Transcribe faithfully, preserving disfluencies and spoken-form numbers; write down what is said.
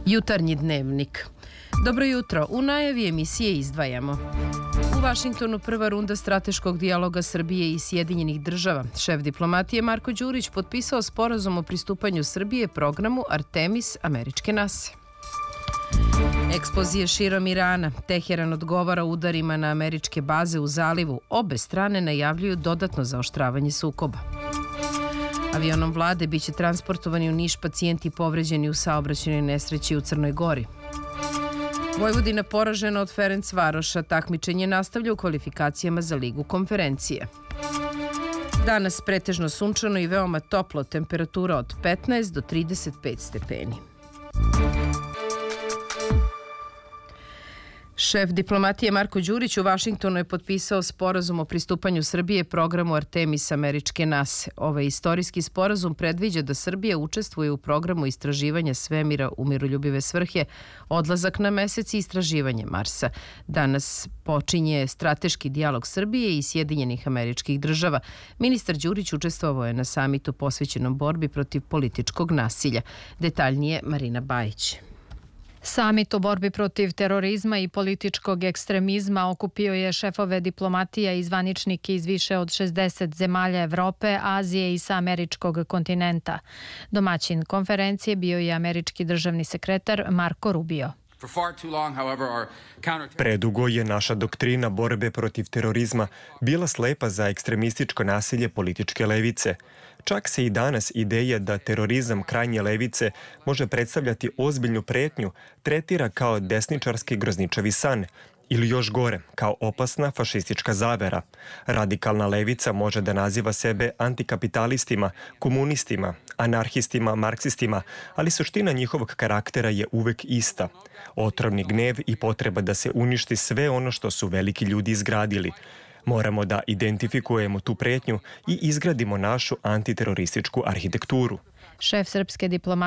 Jutarnji dnevnik. Dobro jutro. U najavi emisije izdvajamo. U Vašingtonu prva runda strateškog dijaloga Srbije i Sjedinjenih država. Šef diplomatije Marko Đurić potpisao sporazum o pristupanju Srbije programu Artemis američke nase. Eksplozije širom Irana. Teheran odgovara udarima na američke baze u zalivu. Obe strane najavljuju dodatno zaoštravanje sukoba. Avionom vlade biće transportovani u Niš pacijenti povređeni u saobraćajnoj nesreći u Crnoj Gori. Vojvodina poražena od Ferencvaroša. Takmičenje nastavlja u kvalifikacijama za Ligu konferencije. Danas pretežno sunčano i veoma toplo, temperatura od petnaest do trideset pet stepeni. Šef diplomatije Marko Đurić u Vašingtonu je potpisao sporazum o pristupanju Srbije programu Artemis američke nase. Ovaj istorijski sporazum predviđa da Srbija učestvuje u programu istraživanja svemira u miroljubive svrhe, odlazak na mesec i istraživanje Marsa. Danas počinje strateški dijalog Srbije i Sjedinjenih američkih država. Ministar Đurić učestvovao je na samitu posvećenom borbi protiv političkog nasilja. Detaljnije Marina Bajić. Samit o borbi protiv terorizma i političkog ekstremizma okupio je šefove diplomatija i zvaničnike iz više od šezdeset zemalja Evrope, Azije i sa američkog kontinenta. Domaćin konferencije bio je američki državni sekretar Marko Rubio. Predugo je naša doktrina borbe protiv terorizma bila slepa za ekstremističko nasilje političke levice. Čak se i danas ideja da terorizam krajnje levice može predstavljati ozbiljnu pretnju tretira kao desničarski grozničavi san ili još gore, kao opasna fašistička zavera. Radikalna levica može da naziva sebe antikapitalistima, komunistima, anarhistima, marksistima, ali suština njihovog karaktera je uvek ista. Otrovni gnev i potreba da se uništi sve ono što su veliki ljudi izgradili. Moramo da identifikujemo tu pretnju i izgradimo našu antiterorističku arhitekturu. Šef srpske diplomatije